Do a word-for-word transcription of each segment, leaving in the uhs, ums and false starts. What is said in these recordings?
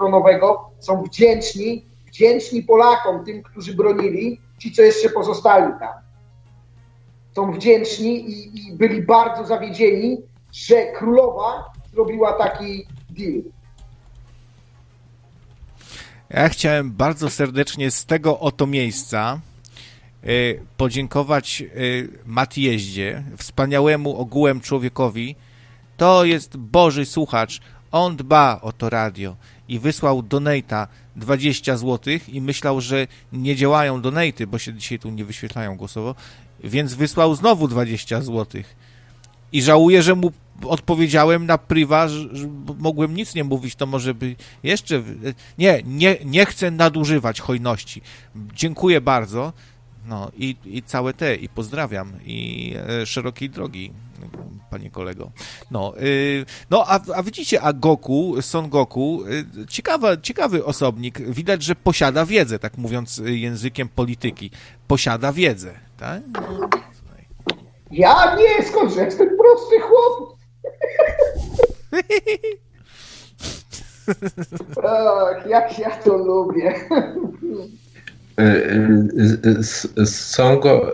obronowego, są wdzięczni, wdzięczni Polakom, tym, którzy bronili, ci, co jeszcze pozostali tam. Są wdzięczni i, i byli bardzo zawiedzieni, że królowa zrobiła taki deal. Ja chciałem bardzo serdecznie z tego oto miejsca y, podziękować y, Matieździe, wspaniałemu ogółem człowiekowi. To jest Boży słuchacz. On dba o to radio i wysłał donate'a dwadzieścia złotych i myślał, że nie działają donate'y, bo się dzisiaj tu nie wyświetlają głosowo, więc wysłał znowu dwadzieścia złotych. I żałuję, że mu odpowiedziałem na priwa, że mogłem nic nie mówić, to może by jeszcze... Nie, nie, nie chcę nadużywać hojności. Dziękuję bardzo. No i, i całe te, i pozdrawiam, i e, szerokiej drogi, panie kolego. No, y, no a, a widzicie, a Goku, Son Goku, y, ciekawa, ciekawy osobnik, widać, że posiada wiedzę, tak mówiąc językiem polityki. Posiada wiedzę, tak? No. Ja nie, skądże, jestem prosty chłop. Tak, jak ja to lubię. Songo,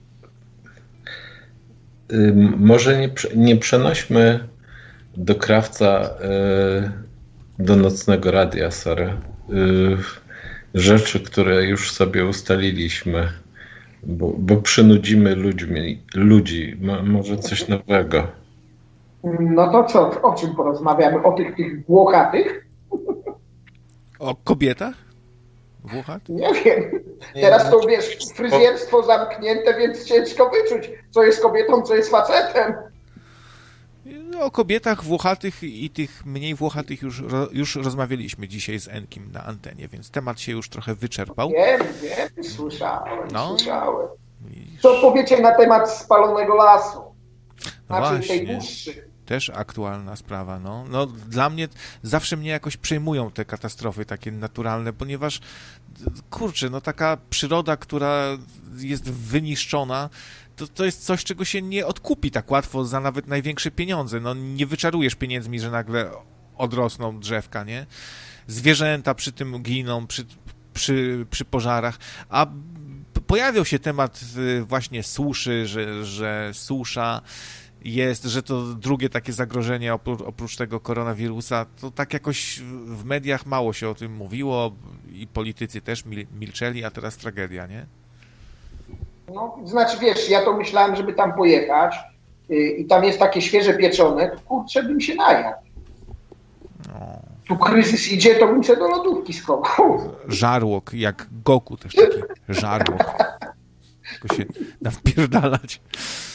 może nie, nie przenośmy do Krawca do nocnego radia, sorry, rzeczy, które już sobie ustaliliśmy, bo, bo przynudzimy ludźmi, ludzi, może coś nowego. No to co, o czym porozmawiamy? O tych, tych włochatych? O kobietach? Włochat? Nie wiem. Teraz to wiesz, fryzjerstwo zamknięte, więc ciężko wyczuć, co jest kobietą, co jest facetem. No, o kobietach włochatych i tych mniej włochatych już, już rozmawialiśmy dzisiaj z Enkim na antenie, więc temat się już trochę wyczerpał. Wiem, wiem, słyszałem, no. słyszałem. Co powiecie na temat spalonego lasu? No znaczy właśnie. tej puszczy. Też aktualna sprawa, no. No. Dla mnie, zawsze mnie jakoś przejmują te katastrofy takie naturalne, ponieważ, kurczę, no taka przyroda, która jest wyniszczona, to, to jest coś, czego się nie odkupi tak łatwo za nawet największe pieniądze. No nie wyczarujesz pieniędzmi, że nagle odrosną drzewka, nie? Zwierzęta przy tym giną, przy, przy, przy pożarach, a pojawiał się temat właśnie suszy, że, że susza jest, że to drugie takie zagrożenie oprócz, oprócz tego koronawirusa, to tak jakoś w mediach mało się o tym mówiło i politycy też mil, milczeli, a teraz tragedia, nie? No, znaczy wiesz, ja to myślałem, żeby tam pojechać yy, i tam jest takie świeże pieczone, to kurczę, bym się najadł. No. Tu kryzys idzie, to bym się do lodówki schował. Żarłok, jak Goku też taki żarłok. Tylko się nawpierdalać.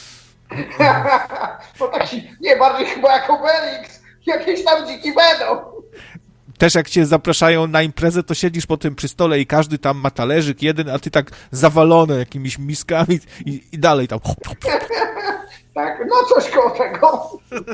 To taki, nie, bardziej chyba jak Obelix, jakieś tam dziki będą. Też jak cię zapraszają na imprezę, to siedzisz potem przy stole i każdy tam ma talerzyk jeden, a ty tak zawalony jakimiś miskami i, i dalej tam. Tak, no coś koło tego.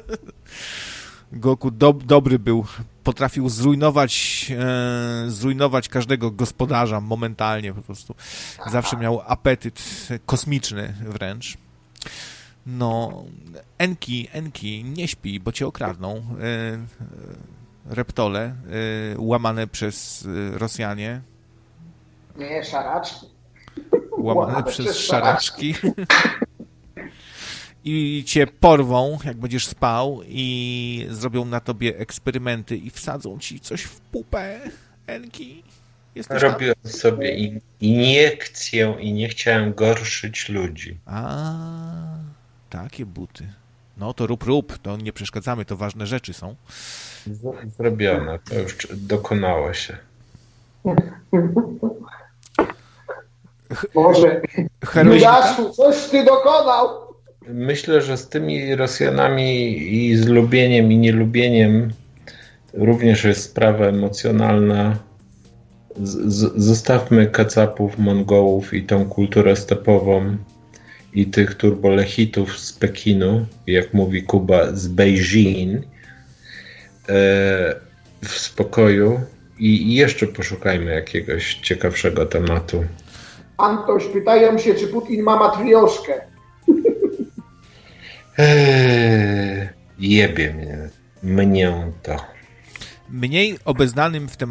Goku do, dobry był, potrafił zrujnować, e, zrujnować każdego gospodarza momentalnie po prostu. Zawsze miał apetyt kosmiczny wręcz. No, Enki, Enki, nie śpi, bo cię okradną. E, reptole e, łamane przez Rosjanie. Nie, szaraczki. Łamane, łamane przez, przez szaraczki. I cię porwą, jak będziesz spał i zrobią na tobie eksperymenty i wsadzą ci coś w pupę, Enki. Jesteś Robiłem tam? sobie iniekcję i nie chciałem gorszyć ludzi. A, takie buty. No to rób, rób, to nie przeszkadzamy, to ważne rzeczy są. Zrobione, to już dokonało się. Boże, Judaszu, coś ty dokonał! Myślę, że z tymi Rosjanami i z lubieniem i nielubieniem również jest sprawa emocjonalna. Z, z, zostawmy kacapów, Mongołów i tą kulturę stepową i tych turbolechitów z Pekinu, jak mówi Kuba, z Beijing, e, w spokoju i, i jeszcze poszukajmy jakiegoś ciekawszego tematu. Antoś, pytają się, czy Putin ma matrioszkę. Eee, jebie mnie, mnie to. Mniej obeznanym w temacie